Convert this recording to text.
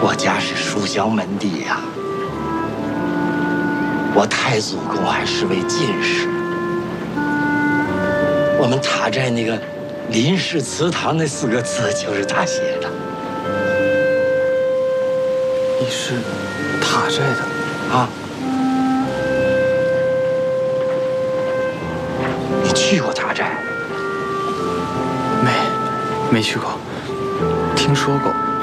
我家是书香门第呀，我太祖公还是位进士。我们塔寨那个林氏祠堂那4个字就是他写的。 你是塔寨的啊？你去过塔寨？ 没去过，听说过。